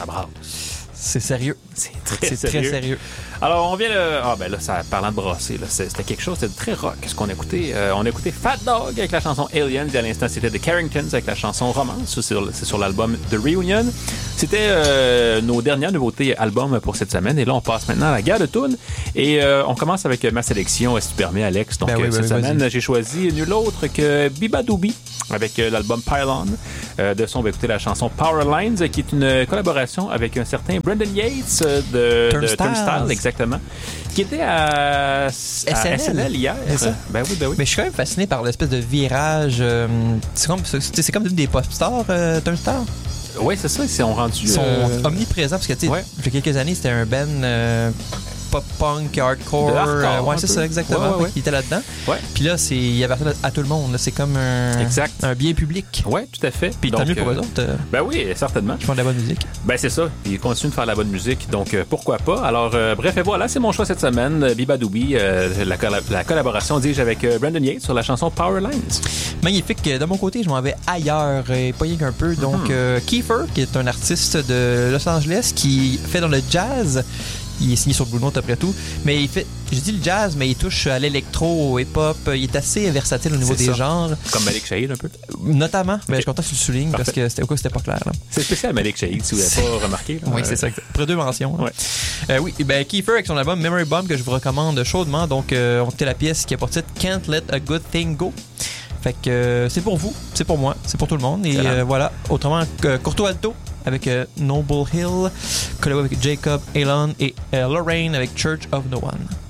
ça brasse. C'est sérieux. C'est Très sérieux. Alors, on vient de... Ah, ben là, parlant de brasser, là, c'était quelque chose, c'était très rock, ce qu'on a écouté. On a écouté Fat Dog avec la chanson Aliens, et à l'instant, c'était The Carringtons avec la chanson Romance. C'est sur l'album The Reunion. C'était nos dernières nouveautés albums pour cette semaine. Et là, on passe maintenant à la guerre de tunes. Et on commence avec ma sélection, si tu permets, Alex. Donc, cette semaine, j'ai choisi nul autre que Bibadoubi avec l'album Pylon. De son, on va écouter la chanson Power Lines, qui est une collaboration avec un certain Brendan Yates de Turnstile, exactement, qui était à SNL hier. C'est ça? Ben oui. Mais je suis quand même fasciné par l'espèce de virage. C'est comme devenu des pop stars, Turnstile. Oui, c'est ça. Ils sont rendus... Ils sont omniprésents, parce que, tu sais, il y a quelques années, c'était un band... pop-punk, hardcore. Ouais, c'est ça, exactement. Ouais. Il était là-dedans. Ouais. Puis là, il appartient à tout le monde. Là. C'est comme un bien public. Oui, tout à fait. Puis tant mieux pour eux autres. Ben oui, certainement. Ils font de la bonne musique. Ben c'est ça. Ils continuent de faire de la bonne musique. Donc, pourquoi pas. Alors, bref, et voilà, c'est mon choix cette semaine. Bibadoubi, la collaboration, dis-je, avec Brendan Yates sur la chanson Power Lines. Magnifique. De mon côté, je m'en vais ailleurs, pas rien qu'un peu. Donc, Kiefer, qui est un artiste de Los Angeles qui fait dans le jazz. Il est signé sur Blue Note après tout, mais il fait, je dis le jazz, mais il touche à l'électro, au hip-hop. Il est assez versatile au niveau des genres. Comme Malik Shahid un peu. Notamment, mais je suis content que tu le soulignes. Parfait. Parce que c'était pas clair. Là. C'est spécial Malik Shahid, si vous n'avez pas remarqué. Là. Oui, c'est ça. Après 2 mentions. Ouais. Oui, ben Kiefer avec son album Memory Bomb que je vous recommande chaudement. Donc, on écoutait la pièce qui a pour titre Can't Let a Good Thing Go. Fait que c'est pour vous, c'est pour moi, c'est pour tout le monde. Et voilà. Autrement, Corto Alto avec Noble Hill, collabo avec Jacob Elon et Lorraine avec Church of No One.